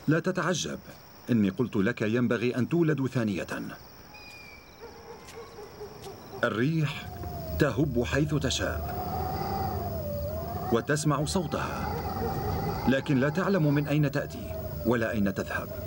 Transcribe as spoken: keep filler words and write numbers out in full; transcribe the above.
لا تتعجب، إني قلت لك ينبغي أن تولد ثانية. الريح تهب حيث تشاء وتسمع صوتها، لكن لا تعلم من أين تأتي ولا أين تذهب.